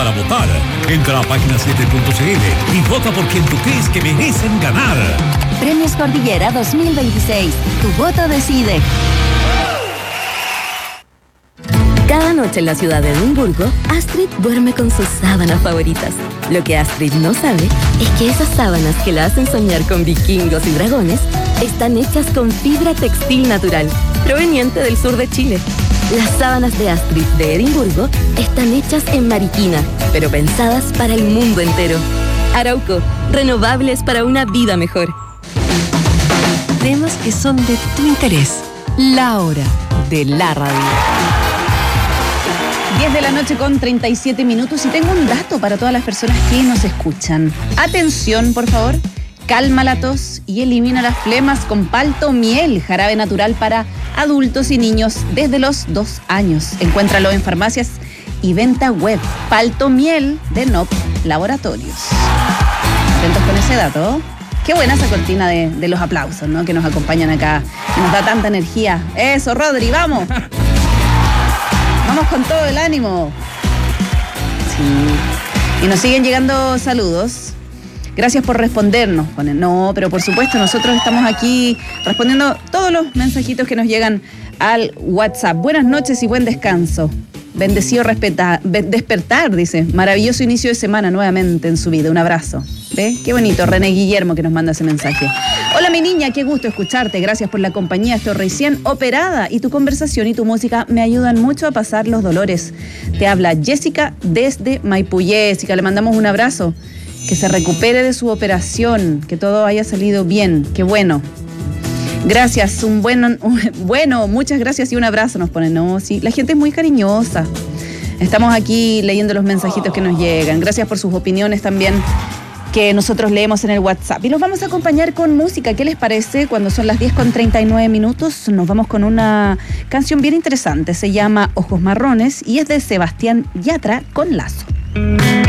para votar. Entra a página 7.cl y vota por quien tú crees que merecen ganar. Premios Cordillera 2026. Tu voto decide. Cada noche en la ciudad de Edimburgo, Astrid duerme con sus sábanas favoritas. Lo que Astrid no sabe es que esas sábanas que la hacen soñar con vikingos y dragones están hechas con fibra textil natural, proveniente del sur de Chile. Las sábanas de Astrid de Edimburgo están hechas en Mariquina, pero pensadas para el mundo entero. Arauco, renovables para una vida mejor. Temas que son de tu interés. La hora de la radio. 10 de la noche con 37 minutos y tengo un dato para todas las personas que nos escuchan. Atención, por favor. Calma la tos y elimina las flemas con Palto Miel, jarabe natural para adultos y niños desde los 2 años. Encuéntralo en farmacias y venta web. Palto Miel de NOP Laboratorios. Atentos con ese dato. Qué buena esa cortina de los aplausos, ¿no? Que nos acompañan acá y nos da tanta energía. Eso, Rodri, vamos. Vamos con todo el ánimo. Sí. Y nos siguen llegando saludos. Gracias por respondernos. No, pero por supuesto, nosotros estamos aquí respondiendo todos los mensajitos que nos llegan al WhatsApp. Buenas noches y buen descanso. Bendecido despertar, dice. Maravilloso inicio de semana nuevamente en su vida. Un abrazo. ¿Ve? Qué bonito. René Guillermo que nos manda ese mensaje. Hola mi niña, qué gusto escucharte. Gracias por la compañía. Estoy recién operada y tu conversación y tu música me ayudan mucho a pasar los dolores. Te habla Jessica desde Maipú. Jessica, le mandamos un abrazo. Que se recupere de su operación. Que todo haya salido bien. Qué bueno. Gracias, bueno, muchas gracias y un abrazo nos ponen. No, sí, la gente es muy cariñosa. Estamos aquí leyendo los mensajitos que nos llegan. Gracias por sus opiniones también que nosotros leemos en el WhatsApp. Y los vamos a acompañar con música. ¿Qué les parece? Cuando son las 10 con 39 minutos, nos vamos con una canción bien interesante. Se llama Ojos Marrones y es de Sebastián Yatra con Lazo.